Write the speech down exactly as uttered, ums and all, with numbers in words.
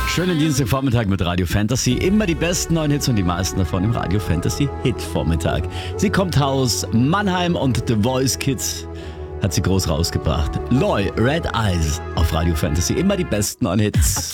Schönen Dienstagvormittag mit Radio Fantasy. Immer die besten neuen Hits und die meisten davon im Radio Fantasy Hit-Vormittag. Sie kommt aus Mannheim und The Voice Kids hat sie groß rausgebracht. Loy, Red Eyes auf Radio Fantasy. Immer die besten neuen Hits.